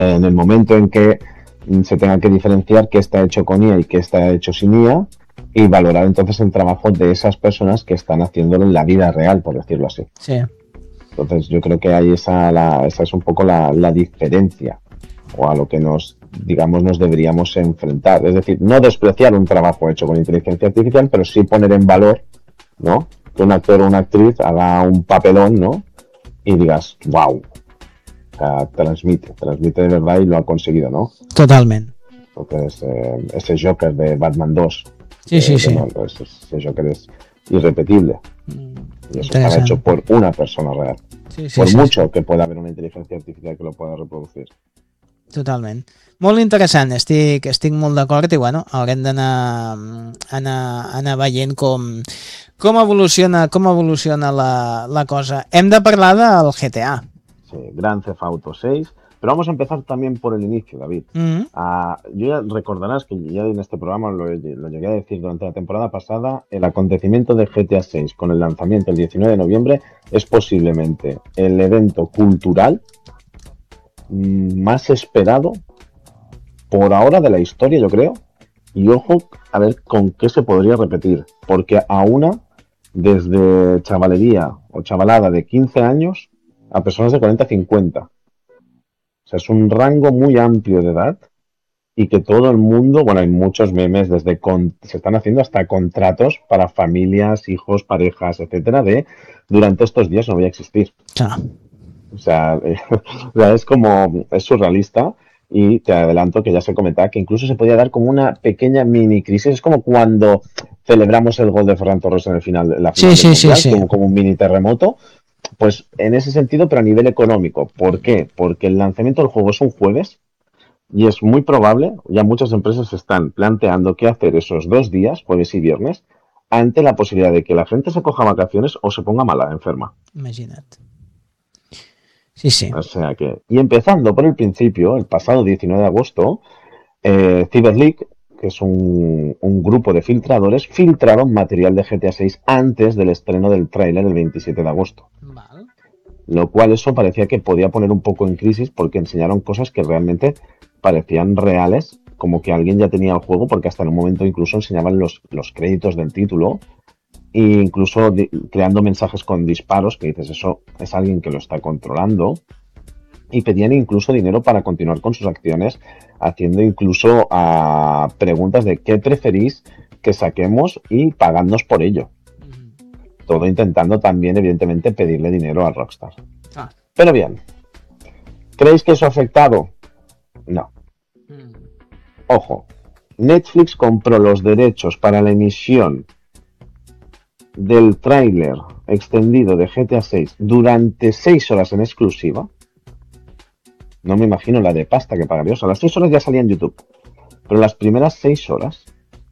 en el momento en que se tenga que diferenciar qué está hecho con IA y qué está hecho sin IA, y valorar entonces el trabajo de esas personas que están haciéndolo en la vida real, por decirlo así. Sí. Entonces yo creo que ahí esa es un poco la diferencia, o a lo que nos deberíamos enfrentar. Es decir, no despreciar un trabajo hecho con inteligencia artificial, pero sí poner en valor, ¿no?, que un actor o una actriz haga un papelón, ¿no?, y digas, wow, o sea, transmite de verdad y lo ha conseguido, ¿no? Totalment. Entonces, ese Joker de Batman 2, Sí. ese Joker es irrepetible. Y eso estaba hecho por una persona real. Por mucho que pueda haver una inteligencia artificial que lo pueda reproducir. Totalment. Molt interessant, estic molt d'acord i bueno, haurem d'anar veient com evoluciona la cosa. Hem de parlar del GTA. Sí, Grand Theft Auto 6, pero vamos a empezar también por el inicio, David. Yo ya recordarás que ya en este programa lo llegué a decir durante la temporada pasada, el acontecimiento de GTA 6 con el lanzamiento el 19 de noviembre es posiblemente el evento cultural más esperado por ahora de la historia, yo creo. Y ojo, a ver con qué se podría repetir, porque aúna desde chavalería o chavalada de 15 años a personas de 40 a 50. O sea, es un rango muy amplio de edad y que todo el mundo, bueno, hay muchos memes, se están haciendo hasta contratos para familias, hijos, parejas, etcétera, de durante estos días no voy a existir. O sea, es surrealista. Y te adelanto que ya se comentaba que incluso se podía dar como una pequeña mini crisis. Es como cuando celebramos el gol de Ferran Torres en la final del Mundial, como un mini terremoto. Pues en ese sentido, pero a nivel económico. ¿Por qué? Porque el lanzamiento del juego es un jueves y es muy probable, ya muchas empresas están planteando qué hacer esos 2 días, jueves y viernes, ante la posibilidad de que la gente se coja vacaciones o se ponga mala, enferma. Imagina't. Sí. O sea que, y empezando por el principio, el pasado 19 de agosto, CyberLeak, que es un grupo de filtradores, filtraron material de GTA 6 antes del estreno del tráiler el 27 de agosto. Vale. Lo cual eso parecía que podía poner un poco en crisis porque enseñaron cosas que realmente parecían reales, como que alguien ya tenía el juego, porque hasta en un momento incluso enseñaban los créditos del título e incluso creando mensajes con disparos que dices, eso es alguien que lo está controlando, y pedían incluso dinero para continuar con sus acciones, haciendo incluso preguntas de qué preferís que saquemos y pagadnos por ello. Todo intentando también, evidentemente, pedirle dinero a Rockstar. Pero bien, ¿creéis que eso ha afectado? No. Ojo, Netflix compró los derechos para la emisión del tráiler extendido de GTA 6 durante 6 horas en exclusiva. No me imagino la de pasta que pagaría. O sea, las 6 horas ya salía en YouTube, pero las primeras 6 horas,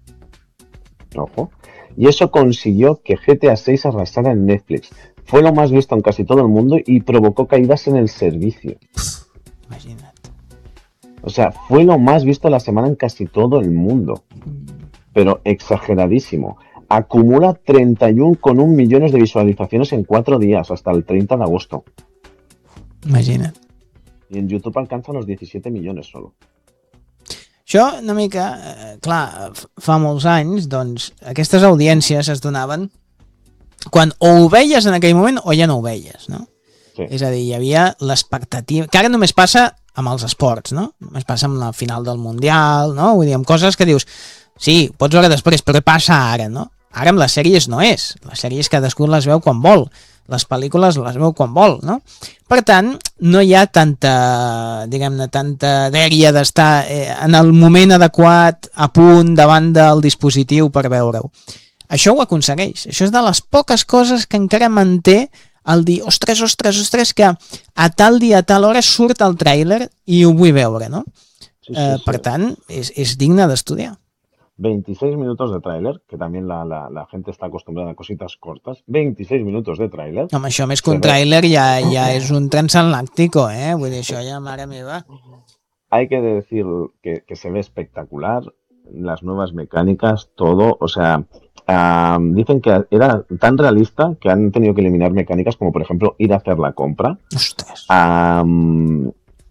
ojo, y eso consiguió que GTA 6 arrasara en Netflix. Fue lo más visto en casi todo el mundo y provocó caídas en el servicio. Imagínate. O sea, fue lo más visto la semana en casi todo el mundo, pero exageradísimo. Acumula 31,1 millones de visualizaciones en 4 días, hasta el 30 de agosto. Imagina't. I en YouTube alcança los 17 milions solo. Això, una mica, clar, fa molts anys, doncs, aquestes audiències es donaven quan o ho veies en aquell moment o ja no ho veies, no? Sí. És a dir, hi havia l'expectativa, que ara només passa amb els esports, no? Només passa amb la final del Mundial, no? Vull dir, amb coses que dius, sí, pots veure després, però què passa ara, no? Ara amb les sèries no és. Les sèries cadascú les veu quan vol. Les pel·lícules les veu quan vol, no? Per tant, no hi ha tanta, diguem-ne, tanta dèria d'estar en el moment adequat, a punt, davant del dispositiu per veure-ho. Això ho aconsegueix. Això és de les poques coses que encara manté el dir, ostres, que a tal dia, a tal hora surt el tràiler i ho vull veure, no? Sí. Per tant, és digne d'estudiar. 26 minutos de tráiler, que también la gente está acostumbrada a cositas cortas. 26 minutos de tráiler. Home, això més que un tràiler ja és un transatlántico, Vull dir, això ja, mare meva. Hay que decir que se ve espectacular, las nuevas mecánicas, todo, o sea, dicen que era tan realista que han tenido que eliminar mecánicas como, por ejemplo, ir a hacer la compra. Ostras.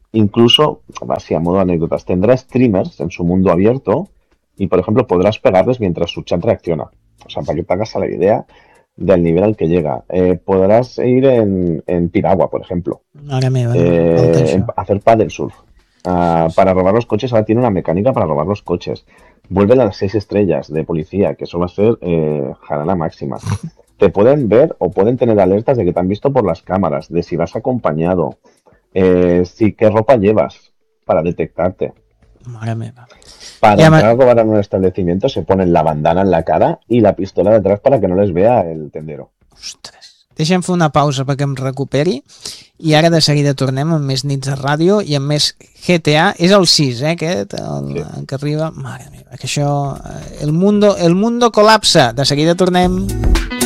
incluso, así a modo de anécdotas, tendrá streamers en su mundo abierto y, por ejemplo, podrás pegarles mientras su chat reacciona. O sea, para que te hagas a la idea del nivel al que llega. Podrás ir en piragua, por ejemplo. Mare meva, hacer paddle surf. Para robar los coches, ahora tiene una mecánica para robar los coches. Vuelven a las 6 estrellas de policía, que eso va a ser jarana máxima. Te pueden ver o pueden tener alertas de que te han visto por las cámaras, de si vas acompañado, si qué ropa llevas para detectarte. Mare meva. Para entrar a robar a un establecimiento se ponen la bandana en la cara y la pistola detrás para que no les vea el tendero. Ostres. Deixa'm fer una pausa perquè em recuperi i ara de seguida tornem amb més nits de ràdio i amb més GTA. És el 6, aquest, que arriba. Mare meva, que això... El mundo colapsa. De seguida tornem.